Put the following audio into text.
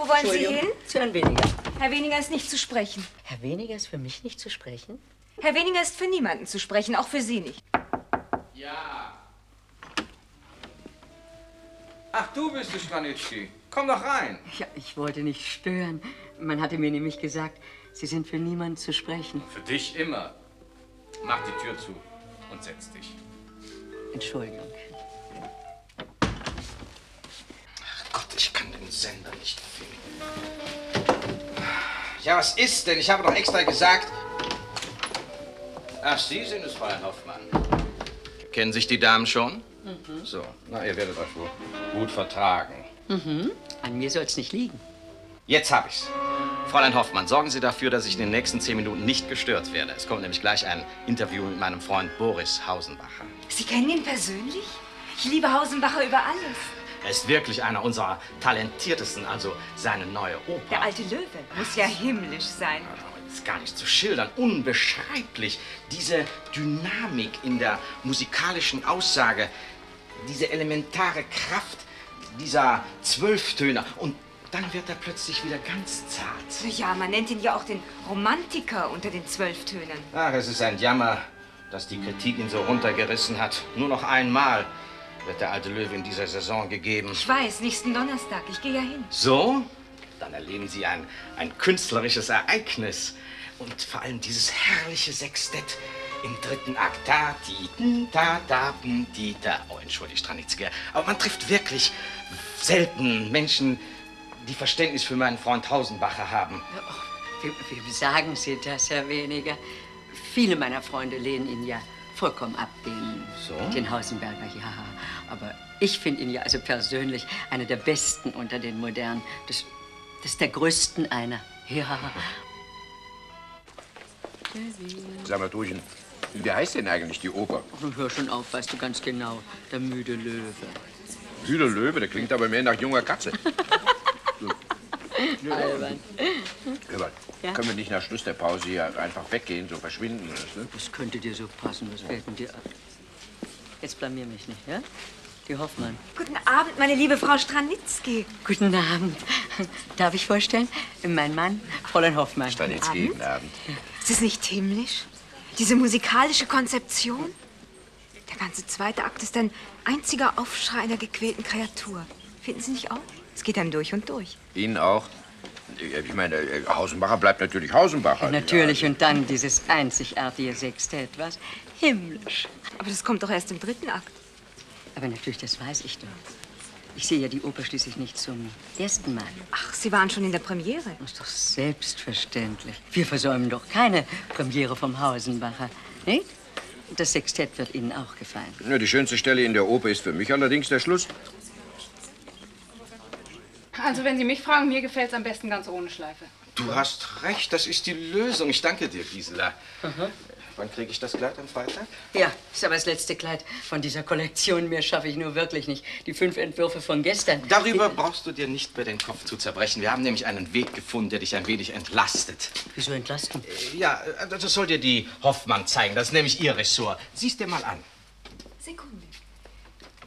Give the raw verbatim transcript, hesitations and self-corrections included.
Wo wollen Sie hin? Zu Herrn Weniger. Herr Weniger ist nicht zu sprechen. Herr Weniger ist für mich nicht zu sprechen? Herr Weniger ist für niemanden zu sprechen, auch für Sie nicht. Ja. Ach, du bist es, Stranitzky. Komm doch rein. Ja, ich wollte nicht stören. Man hatte mir nämlich gesagt, Sie sind für niemanden zu sprechen. Für dich immer. Mach die Tür zu und setz dich. Entschuldigung. Ach Gott, ich kann den Sender nicht finden. Ja, was ist denn? Ich habe doch extra gesagt... Ach, Sie sind es, Fräulein Hoffmann. Kennen sich die Damen schon? Mhm. So, na, ihr werdet euch wohl gut vertragen. Mhm. An mir soll es nicht liegen. Jetzt hab ich's. Fräulein Hoffmann, sorgen Sie dafür, dass ich in den nächsten zehn Minuten nicht gestört werde. Es kommt nämlich gleich ein Interview mit meinem Freund Boris Hausenbacher. Sie kennen ihn persönlich? Ich liebe Hausenbacher über alles. Er ist wirklich einer unserer talentiertesten, also seine neue Oper. Der alte Löwe muss ja himmlisch sein. Das ist gar nicht zu schildern. Unbeschreiblich. Diese Dynamik in der musikalischen Aussage, diese elementare Kraft dieser Zwölftöner. Und dann wird er plötzlich wieder ganz zart. Ja, man nennt ihn ja auch den Romantiker unter den Zwölftönern. Ach, es ist ein Jammer, dass die Kritik ihn so runtergerissen hat. Nur noch einmal wird der alte Löwe in dieser Saison gegeben. Ich weiß, nächsten Donnerstag. Ich gehe ja hin. So? Dann erleben Sie ein, ein künstlerisches Ereignis. Und vor allem dieses herrliche Sextett im dritten Akt. Ta, ti, ta, ta, ti, ta. Oh, entschuldigt, Stranitzky. Aber man trifft wirklich selten Menschen, die Verständnis für meinen Freund Hausenbacher haben. Wie, wie sagen Sie das, Herr Weniger? Viele meiner Freunde lehnen ihn ja vollkommen ab, den, so? den Hausenberger, ja. Aber ich finde ihn ja also persönlich einer der Besten unter den Modernen. Das, das ist der größten einer, ja. Sag mal, Durchen, wie heißt denn eigentlich die Oper? Oh, hör schon auf, weißt du ganz genau. Der müde Löwe. Müde Löwe, der klingt aber mehr nach junger Katze. Albern. Hör mal, Ja? können wir nicht nach Schluss der Pause hier einfach weggehen, so verschwinden? Ne? Das könnte dir so passen, was fällt denn dir ab? Jetzt blamier mich nicht, ja? Die Hoffmann. Guten Abend, meine liebe Frau Stranitzky. Guten Abend. Darf ich vorstellen? Mein Mann, Fräulein Hoffmann. Stranitzky, guten Abend. Ist es nicht himmlisch? Diese musikalische Konzeption? Der ganze zweite Akt ist ein einziger Aufschrei einer gequälten Kreatur. Finden Sie nicht auch? Es geht einem durch und durch. Ihnen auch? Ich meine, Hausenbacher bleibt natürlich Hausenbacher. Ja, natürlich, und dann dieses einzigartige Sextett, was? Himmlisch. Aber das kommt doch erst im dritten Akt. Aber natürlich, das weiß ich doch. Ich sehe ja die Oper schließlich nicht zum ersten Mal. Ach, Sie waren schon in der Premiere. Das ist doch selbstverständlich. Wir versäumen doch keine Premiere vom Hausenbacher, nicht? Das Sextett wird Ihnen auch gefallen. Ja, die schönste Stelle in der Oper ist für mich allerdings der Schluss. Also, wenn Sie mich fragen, mir gefällt es am besten ganz ohne Schleife. Du hast recht, das ist die Lösung. Ich danke dir, Gisela. Mhm. Wann kriege ich das Kleid am Freitag? Ja, ist aber das letzte Kleid von dieser Kollektion. Mehr schaffe ich nur wirklich nicht. Die fünf Entwürfe von gestern. Darüber brauchst du dir nicht mehr den Kopf zu zerbrechen. Wir haben nämlich einen Weg gefunden, der dich ein wenig entlastet. Wieso entlasten? Ja, das soll dir die Hoffmann zeigen. Das ist nämlich ihr Ressort. Sieh's dir mal an. Sekunde.